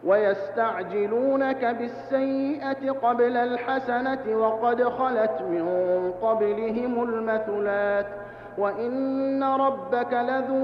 ويستعجلونك بالسيئة قبل الحسنة وقد خلت من قبلهم المثلات وإن ربك لذو